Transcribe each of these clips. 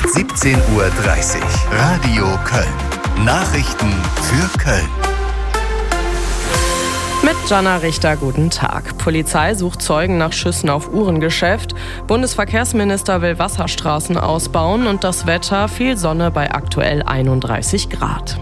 17:30 Uhr. Radio Köln. Nachrichten für Köln. Mit Jana Richter, guten Tag. Polizei sucht Zeugen nach Schüssen auf Uhrengeschäft. Bundesverkehrsminister will Wasserstraßen ausbauen und das Wetter, viel Sonne bei aktuell 31 Grad.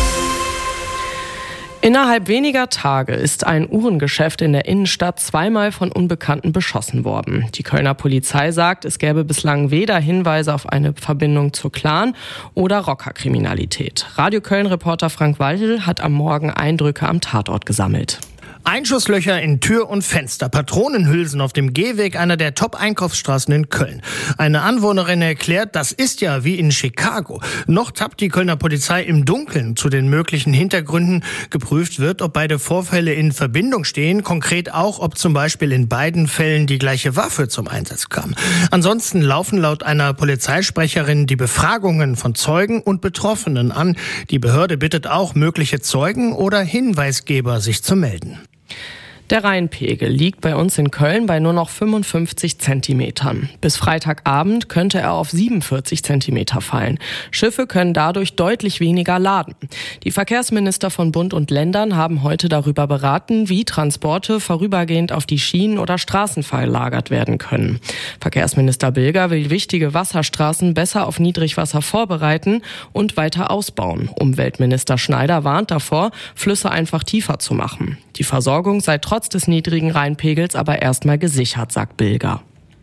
Innerhalb weniger Tage ist ein Uhrengeschäft in der Innenstadt zweimal von Unbekannten beschossen worden. Die Kölner Polizei sagt, es gäbe bislang weder Hinweise auf eine Verbindung zur Clan- oder Rockerkriminalität. Radio Köln-Reporter Frank Walchel hat am Morgen Eindrücke am Tatort gesammelt. Einschusslöcher in Tür und Fenster, Patronenhülsen auf dem Gehweg einer der Top-Einkaufsstraßen in Köln. Eine Anwohnerin erklärt, das ist ja wie in Chicago. Noch tappt die Kölner Polizei im Dunkeln zu den möglichen Hintergründen. Geprüft wird, ob beide Vorfälle in Verbindung stehen, konkret auch, ob zum Beispiel in beiden Fällen die gleiche Waffe zum Einsatz kam. Ansonsten laufen laut einer Polizeisprecherin die Befragungen von Zeugen und Betroffenen an. Die Behörde bittet auch mögliche Zeugen oder Hinweisgeber, sich zu melden. Der Rheinpegel liegt bei uns in Köln bei nur noch 55 Zentimetern. Bis Freitagabend könnte er auf 47 Zentimeter fallen. Schiffe können dadurch deutlich weniger laden. Die Verkehrsminister von Bund und Ländern haben heute darüber beraten, wie Transporte vorübergehend auf die Schienen oder Straßen verlagert werden können. Verkehrsminister Bilger will wichtige Wasserstraßen besser auf Niedrigwasser vorbereiten und weiter ausbauen. Umweltminister Schneider warnt davor, Flüsse einfach tiefer zu machen. Die Versorgung sei trotz des niedrigen Rheinpegels aber erstmal gesichert, sagt Bilger.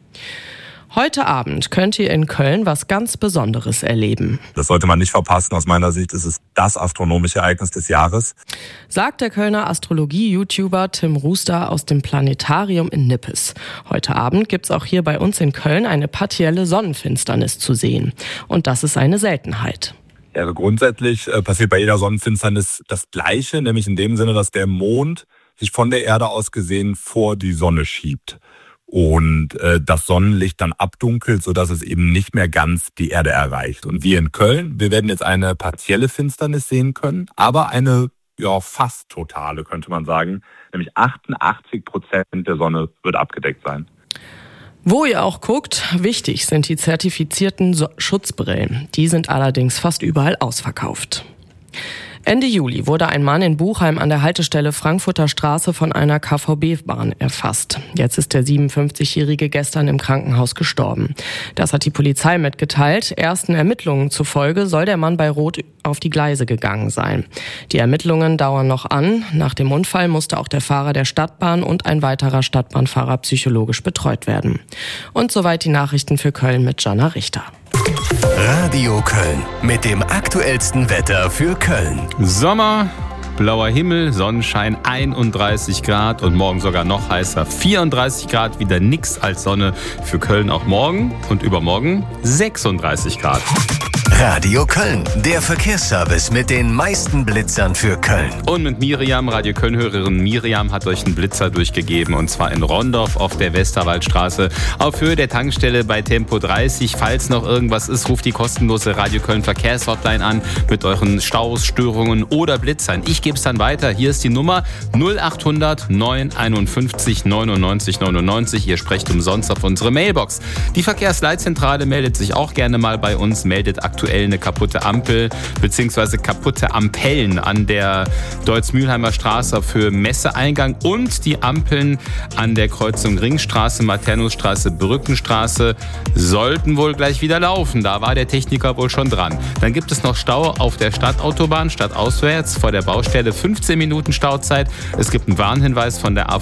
Heute Abend könnt ihr in Köln was ganz Besonderes erleben. Das sollte man nicht verpassen. Aus meiner Sicht ist es das astronomische Ereignis des Jahres, sagt der Kölner Astrologie-YouTuber Tim Ruster aus dem Planetarium in Nippes. Heute Abend gibt's auch hier bei uns in Köln eine partielle Sonnenfinsternis zu sehen. Und das ist eine Seltenheit. Ja, also grundsätzlich passiert bei jeder Sonnenfinsternis das Gleiche, nämlich in dem Sinne, dass der Mond sich von der Erde aus gesehen vor die Sonne schiebt und das Sonnenlicht dann abdunkelt, sodass es eben nicht mehr ganz die Erde erreicht. Und wir in Köln, wir werden jetzt eine partielle Finsternis sehen können, aber eine fast totale, könnte man sagen, nämlich 88% der Sonne wird abgedeckt sein. Wo ihr auch guckt, wichtig sind die zertifizierten Schutzbrillen. Die sind allerdings fast überall ausverkauft. Ende Juli wurde ein Mann in Buchheim an der Haltestelle Frankfurter Straße von einer KVB-Bahn erfasst. Jetzt ist der 57-Jährige gestern im Krankenhaus gestorben. Das hat die Polizei mitgeteilt. Ersten Ermittlungen zufolge soll der Mann bei Rot auf die Gleise gegangen sein. Die Ermittlungen dauern noch an. Nach dem Unfall musste auch der Fahrer der Stadtbahn und ein weiterer Stadtbahnfahrer psychologisch betreut werden. Und soweit die Nachrichten für Köln mit Jana Richter. Radio Köln mit dem aktuellsten Wetter für Köln. Sommer, blauer Himmel, Sonnenschein, 31 Grad und morgen sogar noch heißer, 34 Grad, wieder nix als Sonne für Köln auch morgen und übermorgen 36 Grad. Radio Köln, der Verkehrsservice mit den meisten Blitzern für Köln. Und mit Miriam, Radio Köln-Hörerin Miriam hat euch einen Blitzer durchgegeben und zwar in Rondorf auf der Westerwaldstraße auf Höhe der Tankstelle bei Tempo 30. Falls noch irgendwas ist, ruft die kostenlose Radio Köln Verkehrshotline an mit euren Staus, Störungen oder Blitzern. Ich gebe es dann weiter. Hier ist die Nummer 0800 951 99 99. Ihr sprecht umsonst auf unsere Mailbox. Die Verkehrsleitzentrale meldet sich auch gerne mal bei uns, meldet aktuell eine kaputte Ampel bzw. kaputte Ampellen an der Deutz-Mühlheimer Straße für Messeeingang und die Ampeln an der Kreuzung Ringstraße, Maternusstraße, Brückenstraße sollten wohl gleich wieder laufen. Da war der Techniker wohl schon dran. Dann gibt es noch Stau auf der Stadtautobahn, stadtauswärts vor der Baustelle, 15 Minuten Stauzeit. Es gibt einen Warnhinweis von der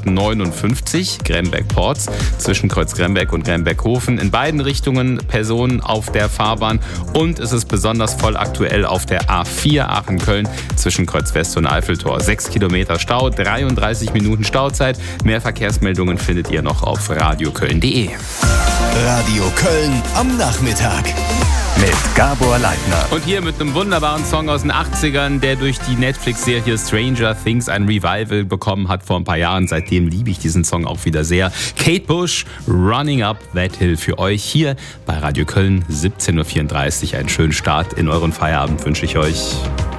A559 Gremberg-Porz zwischen Kreuz Gremberg und Gremberghofen. In beiden Richtungen Personen auf der Fahrbahn. Und es ist besonders voll aktuell auf der A4 Aachen-Köln zwischen Kreuz West und Eiffeltor. 6 Kilometer Stau, 33 Minuten Stauzeit. Mehr Verkehrsmeldungen findet ihr noch auf radioköln.de. Radio Köln am Nachmittag mit Gabor Leitner. Und hier mit einem wunderbaren Song aus den 80ern, der durch die Netflix-Serie Stranger Things ein Revival bekommen hat vor ein paar Jahren. Seitdem liebe ich diesen Song auch wieder sehr. Kate Bush, Running Up That Hill für euch hier bei Radio Köln, 17:34 Uhr. Einen schönen Start in euren Feierabend wünsche ich euch.